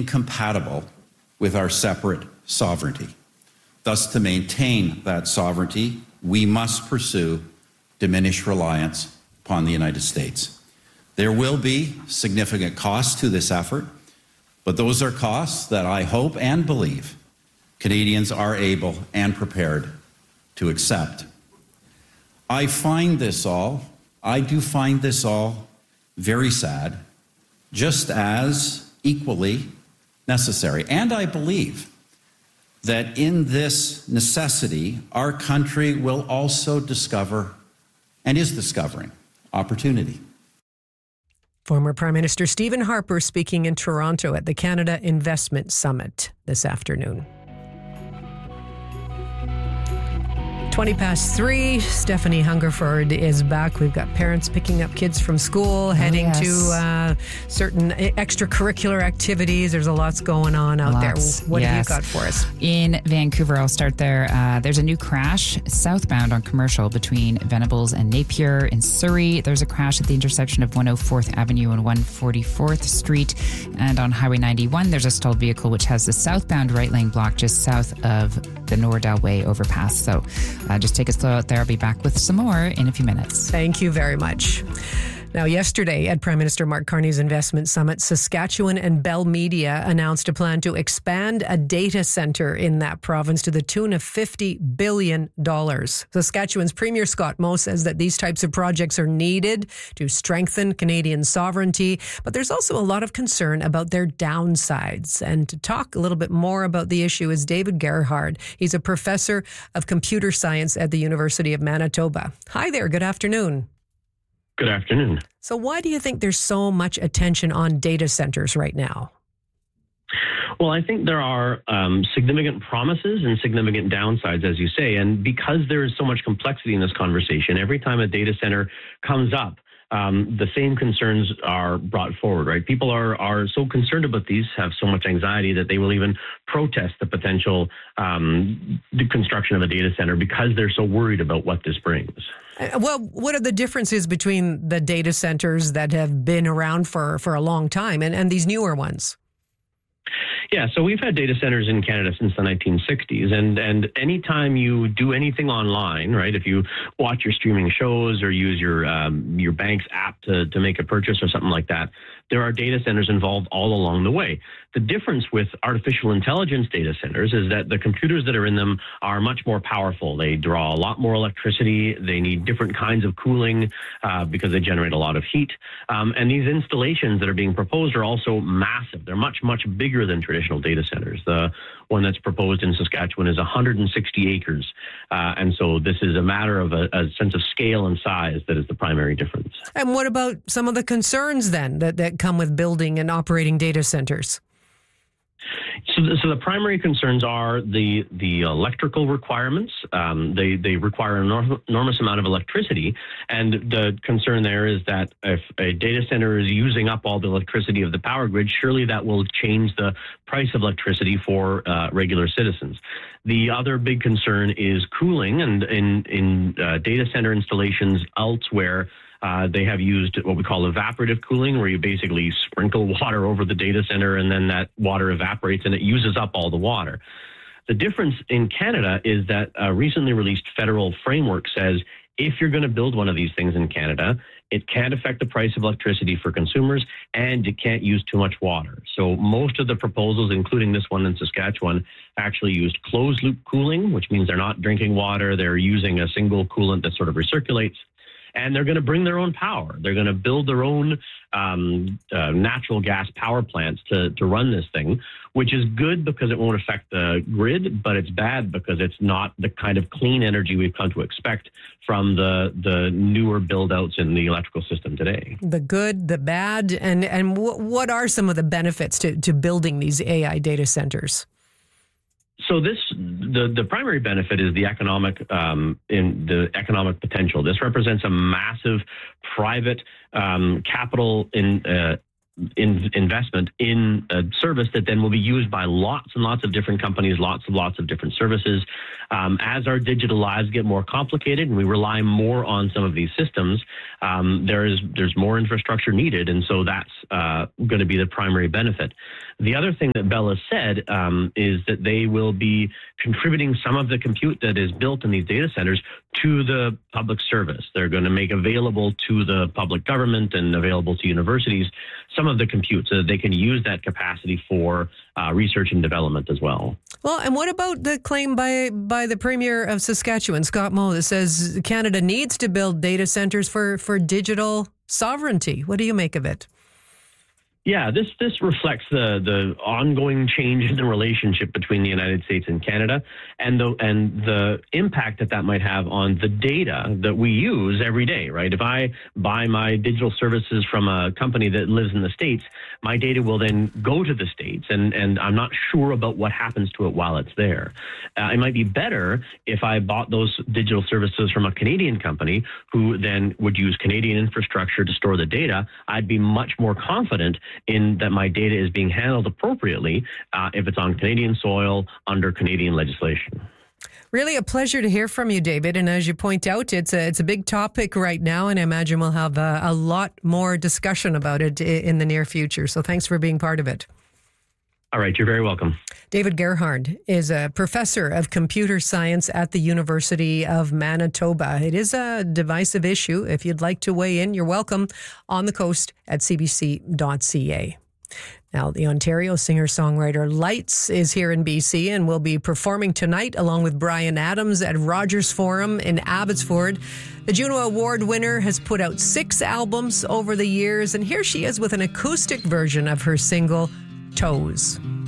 incompatible with our separate sovereignty. Thus, to maintain that sovereignty, we must pursue diminished reliance upon the United States. There will be significant costs to this effort, but those are costs that I hope and believe Canadians are able and prepared to accept. I do find this all very sad, just as equally necessary. And I believe that in this necessity, our country will also discover and is discovering opportunity. Former Prime Minister Stephen Harper speaking in Toronto at the Canada Investment Summit this afternoon. 3:20. Stephanie Hungerford is back. We've got parents picking up kids from school, heading to certain extracurricular activities. There's a lot going on out there. What have you got for us? In Vancouver, I'll start there. There's a new crash southbound on Commercial between Venables and Napier. In Surrey, there's a crash at the intersection of 104th Avenue and 144th Street. And on Highway 91, there's a stalled vehicle which has the southbound right lane blocked just south of the Nordell Way overpass. So just take us slow out there. I'll be back with some more in a few minutes. Thank you very much. Now, yesterday at Prime Minister Mark Carney's Investment Summit, Saskatchewan and Bell Media announced a plan to expand a data centre in that province to the tune of $50 billion. Saskatchewan's Premier Scott Moe says that these types of projects are needed to strengthen Canadian sovereignty, but there's also a lot of concern about their downsides. And to talk a little bit more about the issue is David Gerhard. He's a professor of computer science at the University of Manitoba. Hi there. Good afternoon. Good afternoon. So why do you think there's so much attention on data centers right now? Well, I think there are significant promises and significant downsides, as you say. And because there is so much complexity in this conversation, every time a data center comes up, the same concerns are brought forward, right? People are so concerned about these, have so much anxiety that they will even protest the potential the construction of a data center because they're so worried about what this brings. Well, what are the differences between the data centers that have been around for a long time and these newer ones? Yeah, so we've had data centers in Canada since the 1960s, and anytime you do anything online, right, if you watch your streaming shows or use your bank's app to make a purchase or something like that, there are data centers involved all along the way. The difference with artificial intelligence data centers is that the computers that are in them are much more powerful. They draw a lot more electricity. They need different kinds of cooling because they generate a lot of heat. And these installations that are being proposed are also massive. They're much, much bigger than traditional data centers. The one that's proposed in Saskatchewan is 160 acres. And so this is a matter of a sense of scale and size that is the primary difference. And what about some of the concerns then that come with building and operating data centers? So the primary concerns are the electrical requirements. They require an enormous amount of electricity. And the concern there is that if a data center is using up all the electricity of the power grid, surely that will change the price of electricity for regular citizens. The other big concern is cooling. And in data center installations elsewhere, they have used what we call evaporative cooling, where you basically sprinkle water over the data center and then that water evaporates and it uses up all the water. The difference in Canada is that a recently released federal framework says if you're going to build one of these things in Canada, it can't affect the price of electricity for consumers and it can't use too much water. So most of the proposals, including this one in Saskatchewan, actually used closed loop cooling, which means they're not drinking water. They're using a single coolant that sort of recirculates. And they're going to bring their own power. They're going to build their own natural gas power plants to run this thing, which is good because it won't affect the grid, but it's bad because it's not the kind of clean energy we've come to expect from the newer build-outs in the electrical system today. The good, the bad, and what are some of the benefits to building these AI data centers? So the primary benefit is the economic potential. This represents a massive private capital investment in a service that then will be used by lots and lots of different companies, lots of different services. As our digital lives get more complicated and we rely more on some of these systems, there's more infrastructure needed, and so that's going to be the primary benefit. The other thing that Bell has said is that they will be contributing some of the compute that is built in these data centers to the public service. They're going to make available to the public government and available to universities some of the compute so that they can use that capacity for research and development as well. Well, and what about the claim by the Premier of Saskatchewan, Scott Moe, that says Canada needs to build data centers for digital sovereignty? What do you make of it? Yeah, this reflects the ongoing change in the relationship between the United States and Canada, and the impact that might have on the data that we use every day, right? If I buy my digital services from a company that lives in the States, my data will then go to the States, and I'm not sure about what happens to it while it's there. It might be better if I bought those digital services from a Canadian company who then would use Canadian infrastructure to store the data. I'd be much more confident in that my data is being handled appropriately if it's on Canadian soil under Canadian legislation. Really a pleasure to hear from you, David. And as you point out, it's a big topic right now, and I imagine we'll have a lot more discussion about it in the near future. So thanks for being part of it. All right, you're very welcome. David Gerhard is a professor of computer science at the University of Manitoba. It is a divisive issue. If you'd like to weigh in, you're welcome on the coast at cbc.ca. Now, the Ontario singer-songwriter Lights is here in BC and will be performing tonight along with Bryan Adams at Rogers Forum in Abbotsford. The Juno Award winner has put out 6 albums over the years, and here she is with an acoustic version of her single, Toes.